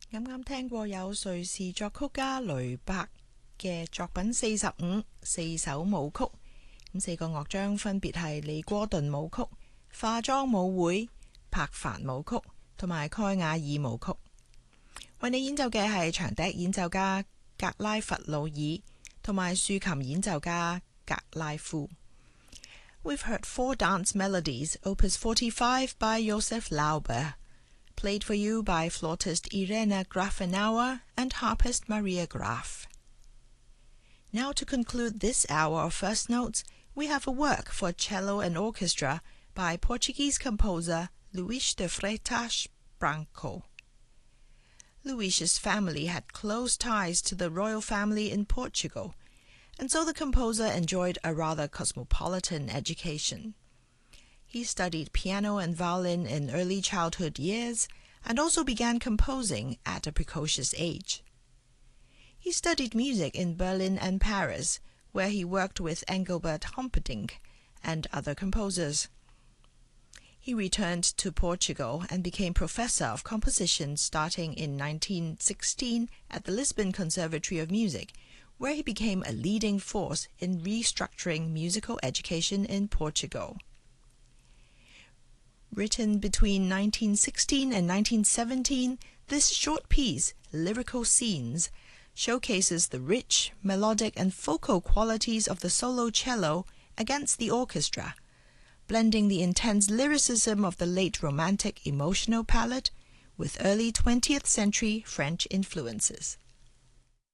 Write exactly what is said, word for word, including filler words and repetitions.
啱啱聽過有瑞士作曲家雷伯嘅作品四十五四首舞曲，咁四個樂章分別係利戈頓舞曲、化妝舞會、柏凡舞曲同埋蓋亞爾舞曲。為你演奏嘅係長笛演奏家格拉弗魯爾同埋豎琴演奏家格拉夫。We've heard four dance melodies, Opus forty-five by Josef Lauber, played for you by flautist Irena Grafenauer and harpist Maria Graf. Now to conclude this hour of First Notes, we have a work for cello and orchestra by Portuguese composer Luís de Freitas Branco. Luís's family had close ties to the royal family in Portugal, and so the composer enjoyed a rather cosmopolitan education. He studied piano and violin in early childhood years and also began composing at a precocious age. He studied music in Berlin and Paris, where he worked with Engelbert Humperdinck and other composers. He returned to Portugal and became professor of composition starting in nineteen sixteen at the Lisbon Conservatory of Music, where he became a leading force in restructuring musical education in Portugal. Written between nineteen sixteen and nineteen seventeen, this short piece, Lyrical Scenes, showcases the rich, melodic and focal qualities of the solo cello against the orchestra, blending the intense lyricism of the late Romantic emotional palette with early twentieth century French influences.